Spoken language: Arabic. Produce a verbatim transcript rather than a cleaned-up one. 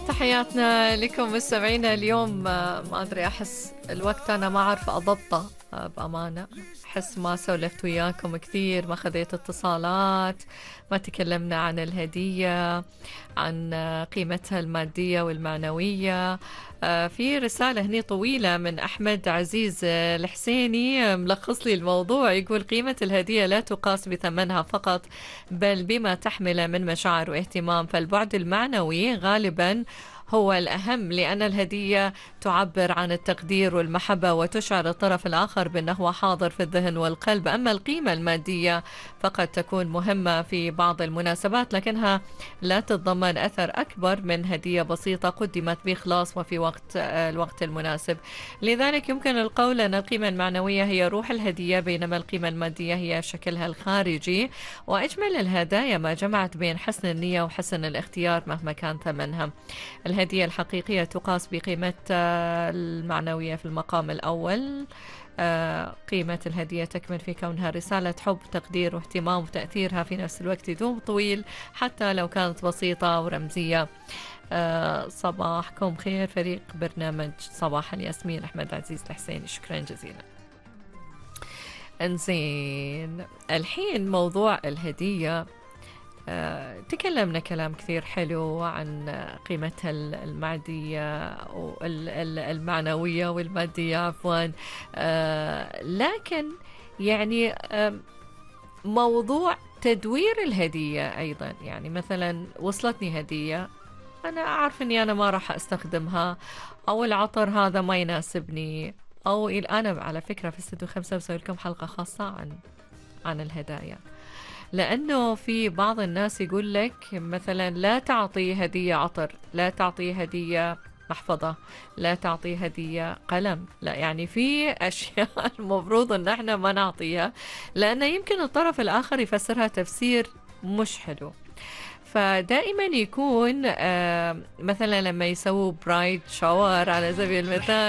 تحياتنا لكم مستمعينا اليوم. آه، ما أدري، أحس الوقت أنا ما أعرف أضبطه. آه، بأمانة أحس ما سولفت وياكم كثير، ما خذيت اتصالات، ما تكلمنا عن الهدية، عن آه، قيمتها المادية والمعنوية. آه، في رسالة هني طويلة من أحمد عزيز آه، الحسيني، آه، ملخص لي الموضوع. يقول: قيمة الهدية لا تقاس بثمنها فقط، بل بما تحمله من مشاعر واهتمام، فالبعد المعنوي غالبا هو الأهم، لأن الهدية تعبر عن التقدير والمحبة وتشعر الطرف الآخر بأنه حاضر في الذهن والقلب. أما القيمة المادية فقد تكون مهمة في بعض المناسبات، لكنها لا تتضمن أثر أكبر من هدية بسيطة قدمت بإخلاص وفي وقت آه، الوقت المناسب. لذلك يمكن القول أن القيمة المعنوية هي روح الهدية، بينما القيمة المادية هي شكلها الخارجي. وأجمل الهدايا ما جمعت بين حسن النية وحسن الاختيار مهما كان ثمنها. الهدية الحقيقية تقاس بقيمة آه، المعنوية في المقام الأول. آه، قيمة الهدية تكمن في كونها رسالة حب، تقدير واهتمام، وتأثيرها في نفس الوقت يدوم طويل حتى لو كانت بسيطة ورمزية. آه، صباحكم خير فريق برنامج صباح الياسمين. أحمد عزيز الحسيني، شكرا جزيلا. انزين، الحين موضوع الهدية. آه، تكلمنا كلام كثير حلو عن قيمتها المادية والمعنوية والمادية عفوا. آه، لكن يعني آه، موضوع تدوير الهدية أيضا، يعني مثلا وصلتني هدية أنا أعرف أني أنا ما راح أستخدمها، أو العطر هذا ما يناسبني، أو إل- أنا على فكرة في استوديو خمسة بسوي لكم حلقة خاصة عن عن الهدايا. لأنه في بعض الناس يقول لك مثلا لا تعطي هدية عطر، لا تعطي هدية محفظة، لا تعطي هدية قلم. لا، يعني في أشياء المفروض أن احنا ما نعطيها، لأن يمكن الطرف الآخر يفسرها تفسير مش حلو. فدائما يكون آه مثلا لما يسووا برايد شاور على سبيل المثال